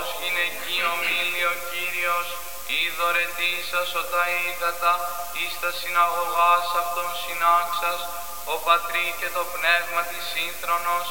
ως γυναικείο μήλιο Κύριος, είδωρε τίσας ο τα ύδατα, εις τα συναγωγάς αυτών συνάξας, ο Πατρί και το Πνεύμα της σύνθρονος,